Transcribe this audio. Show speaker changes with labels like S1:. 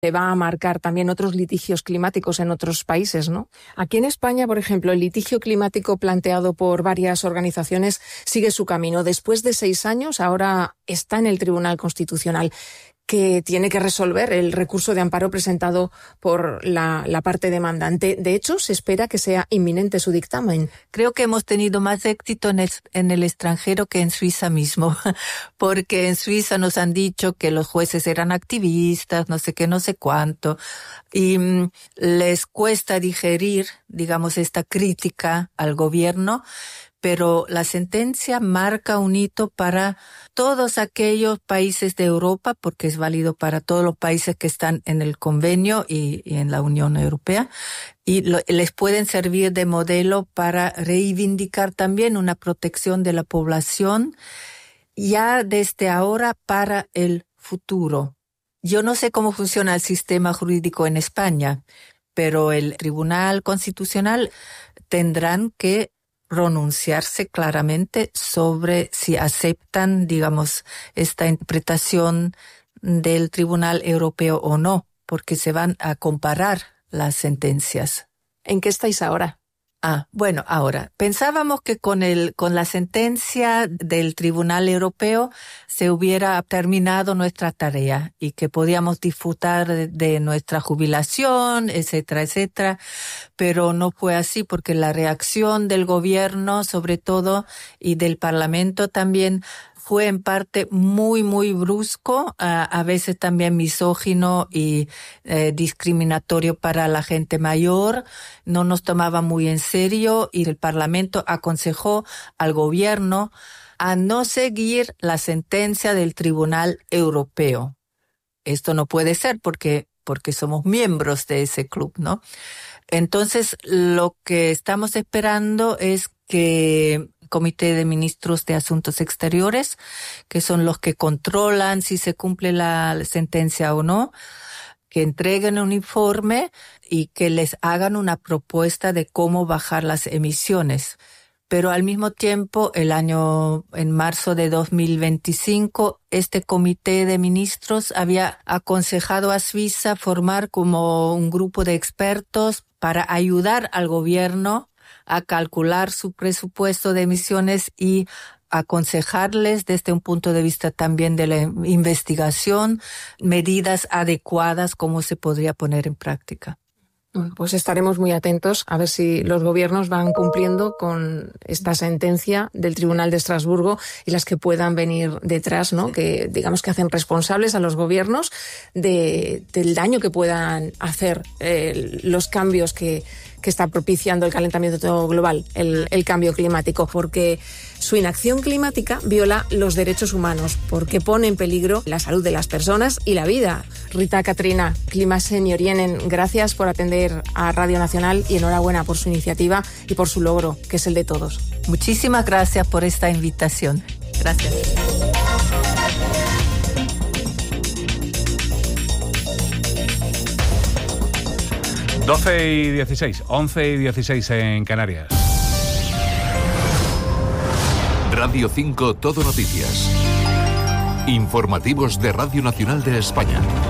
S1: va a marcar también otros litigios climáticos en otros países, ¿no? Aquí en España, por ejemplo, el litigio climático planteado por varias organizaciones sigue su camino. Después de 6 años, ahora está en el Tribunal Constitucional, que tiene que resolver el recurso de amparo presentado por la parte demandante. De hecho, se espera que sea inminente su dictamen.
S2: Creo que hemos tenido más éxito en el extranjero que en Suiza mismo, porque en Suiza nos han dicho que los jueces eran activistas, no sé qué, no sé cuánto, y les cuesta digerir, digamos, esta crítica al gobierno, pero la sentencia marca un hito para todos aquellos países de Europa, porque es válido para todos los países que están en el convenio y en la Unión Europea, y les pueden servir de modelo para reivindicar también una protección de la población ya desde ahora para el futuro. Yo no sé cómo funciona el sistema jurídico en España, pero el Tribunal Constitucional tendrán que pronunciarse claramente sobre si aceptan, digamos, esta interpretación del Tribunal Europeo o no, porque se van a comparar las sentencias.
S1: ¿En qué estáis ahora?
S2: Bueno, ahora, pensábamos que con la sentencia del Tribunal Europeo se hubiera terminado nuestra tarea y que podíamos disfrutar de nuestra jubilación, etcétera, etcétera, pero no fue así porque la reacción del gobierno, sobre todo, y del Parlamento también, fue en parte muy, muy brusco, a veces también misógino y discriminatorio para la gente mayor. No nos tomaba muy en serio y el Parlamento aconsejó al gobierno a no seguir la sentencia del Tribunal Europeo. Esto no puede ser porque somos miembros de ese club, ¿no? Entonces, lo que estamos esperando es que Comité de Ministros de Asuntos Exteriores, que son los que controlan si se cumple la sentencia o no, que entreguen un informe y que les hagan una propuesta de cómo bajar las emisiones. Pero al mismo tiempo, en marzo de 2025, este Comité de Ministros había aconsejado a Suiza formar como un grupo de expertos para ayudar al gobierno a calcular su presupuesto de emisiones y aconsejarles desde un punto de vista también de la investigación medidas adecuadas cómo se podría poner en práctica.
S1: Pues estaremos muy atentos a ver si los gobiernos van cumpliendo con esta sentencia del Tribunal de Estrasburgo y las que puedan venir detrás, ¿no? Que digamos que hacen responsables a los gobiernos del daño que puedan hacer los cambios que está propiciando el calentamiento global, el cambio climático, porque su inacción climática viola los derechos humanos, porque pone en peligro la salud de las personas y la vida. Rita Katrina, Klimaseniorienen, gracias por atender a Radio Nacional y enhorabuena por su iniciativa y por su logro, que es el de todos.
S2: Muchísimas gracias por esta invitación. Gracias.
S3: y 16, 11 y 16 en Canarias.
S4: Radio 5 Todo Noticias. Informativos de Radio Nacional de España.